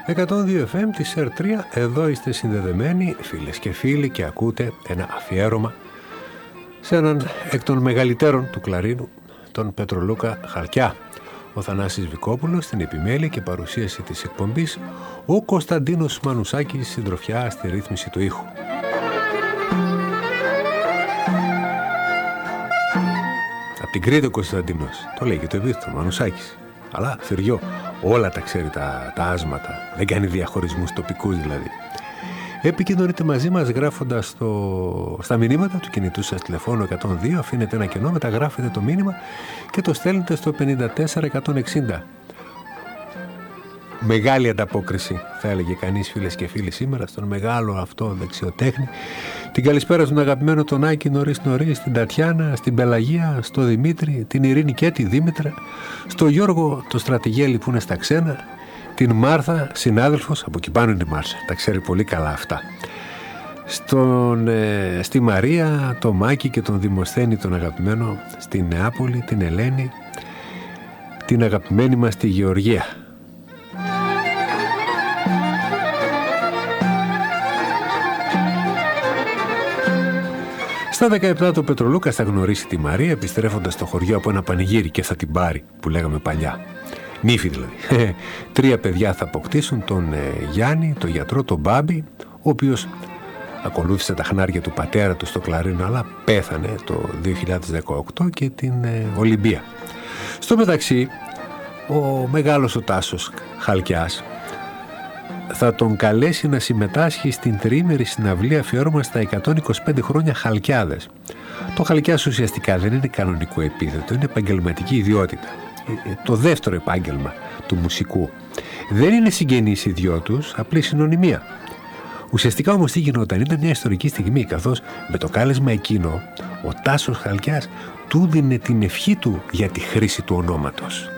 102 FM της R3, εδώ είστε συνδεδεμένοι φίλες και φίλοι και ακούτε ένα αφιέρωμα σε έναν εκ των μεγαλύτερων του κλαρίνου, τον Πετρολούκα Χαλκιά. Ο Θανάσης Βικόπουλος στην επιμέλεια και παρουσίαση της εκπομπής, ο Κωνσταντίνος Μανουσάκης συντροφιά στη ρύθμιση του ήχου. Απ' την Κρήτη ο Κωνσταντίνος, το λέει και το επίθετο Μανουσάκης, αλλά θηριό, όλα τα ξέρει τα άσματα, δεν κάνει διαχωρισμούς τοπικούς δηλαδή. Επικοινωνείτε μαζί μας γράφοντας στα μηνύματα του κινητού σας τηλεφώνου 102, αφήνετε ένα κενό, μεταγράφετε το μήνυμα και το στέλνετε στο 54160. Μεγάλη ανταπόκριση, θα έλεγε κανείς, φίλες και φίλοι, σήμερα στον μεγάλο αυτό δεξιοτέχνη. Την καλησπέρα στον αγαπημένο τον Άκη νωρίς, στην Τατιάνα, στην Πελαγία, στο Δημήτρη, την Ειρήνη και τη Δήμητρα, στο Γιώργο το στρατηγέλη που είναι στα ξένα, την Μάρθα, συνάδελφος, από εκεί πάνω είναι η Μάρθα, τα ξέρει πολύ καλά αυτά. Στη Μαρία, το Μάκη και τον Δημοσθένη τον αγαπημένο, στην Νεάπολη, την Ελένη, την αγαπημένη μας τη Γεωργία. Στα 17 το Πετρολούκας θα γνωρίσει τη Μαρία επιστρέφοντας στο χωριό από ένα πανηγύρι και θα την πάρει, που λέγαμε παλιά. Νύφη δηλαδή. 3 παιδιά θα αποκτήσουν, τον Γιάννη, τον γιατρό, τον Μπάμπη, ο οποίος ακολούθησε τα χνάρια του πατέρα του στο κλαρίνο, αλλά πέθανε το 2018, και την Ολυμπία. Στο μεταξύ, ο μεγάλος ο Τάσος Χαλκιάς θα τον καλέσει να συμμετάσχει στην τριήμερη συναυλία αφιέρωμα στα 125 χρόνια Χαλκιάδες. Το Χαλκιάς ουσιαστικά δεν είναι κανονικό επίθετο, είναι επαγγελματική ιδιότητα. Το δεύτερο επάγγελμα του μουσικού. Δεν είναι συγγενείς οι δυο τους, απλή συνωνυμία. Ουσιαστικά όμως τι γινόταν, ήταν μια ιστορική στιγμή, καθώς με το κάλεσμα εκείνο ο Τάσος Χαλκιάς του δίνε την ευχή του για τη χρήση του ονόματος.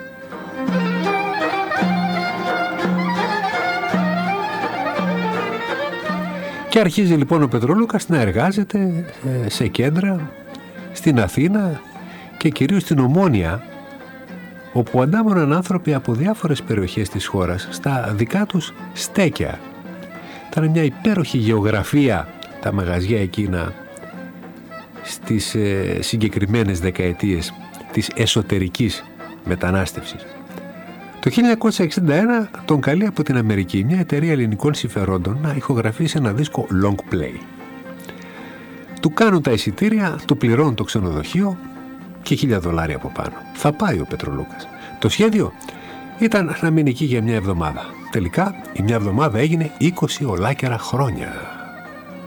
Και αρχίζει λοιπόν ο Πετρολούκας να εργάζεται σε κέντρα στην Αθήνα και κυρίως στην Ομόνια, όπου αντάμωναν άνθρωποι από διάφορες περιοχές της χώρας στα δικά τους στέκια. Ήταν μια υπέροχη γεωγραφία τα μαγαζιά εκείνα στις συγκεκριμένες δεκαετίες της εσωτερικής μετανάστευσης. Το 1961 τον καλεί από την Αμερική μια εταιρεία ελληνικών συμφερόντων να ηχογραφήσει ένα δίσκο long play. Του κάνουν τα εισιτήρια, του πληρώνουν το ξενοδοχείο και $1,000 από πάνω. Θα πάει ο Πετρολούκας. Το σχέδιο ήταν να μείνει εκεί για μια εβδομάδα. Τελικά η μια εβδομάδα έγινε 20 ολάκερα χρόνια.